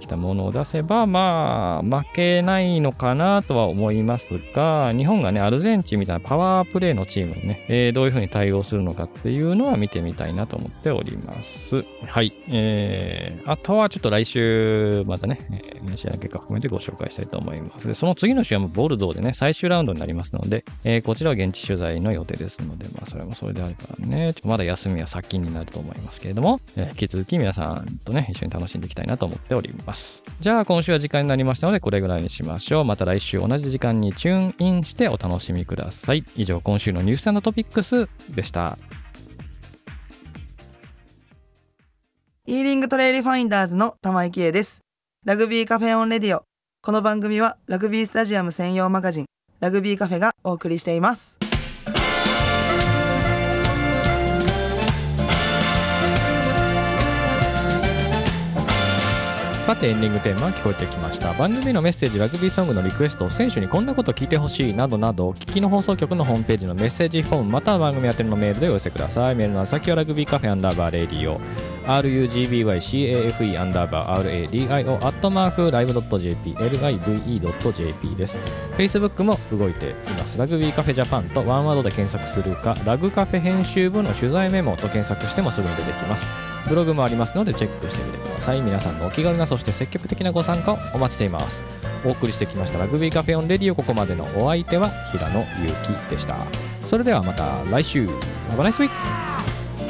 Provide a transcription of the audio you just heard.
きたものを出せば負けないのかなとは思いますが、日本がねアルゼンチンみたいなパワープレーのチームにね、どういう風に対応するのかっていうのは見てみたいなと思っております。はい、あとはちょっと来週またね、試合の結果含めてご紹介したいと思います。でその次の試合もボルドーでね最終ラウンドになりますので、こちらは現地取材の予定ですので、それもそれであるからね、まだ休みは先になると思いますけれども、引き続き皆さんとね一緒に楽しんでいきたいなと思っております。じゃあ今週は時間になりましたのでこれぐらいにしましょう。また来週同じ時間にチューンインしてお楽しみください。以上今週のニュース&トピックスでした。 イーリングトレイルファインダーズの玉井貴恵です。ラグビーカフェオンレディオ。この番組はラグビースタジアム専用マガジンラグビーカフェがお送りしています。 さてエンディングテーマが聞こえてきました。番組のメッセージ、ラグビーソングのリクエスト、選手にこんなこと聞いてほしいなどなど、聞きの放送局のホームページのメッセージフォームまたは番組宛てのメールでお寄せください。メールの先はラグビーカフェ_radio rugbycafe_radio @live.jp live.jp です。 Facebook も動いています。ラグビーカフェジャパンとワンワードで検索するか、ラグカフェ編集部の取材メモと検索してもすぐに出てきます。ブログもありますのでチェックしてみてください。皆さんのお気軽なそして積極的なご参加をお待ちしています。お送りしてきましたラグビーカフェオンレディオ、ここまでのお相手は平野祐希でした。それではまた来週。Have a nice week!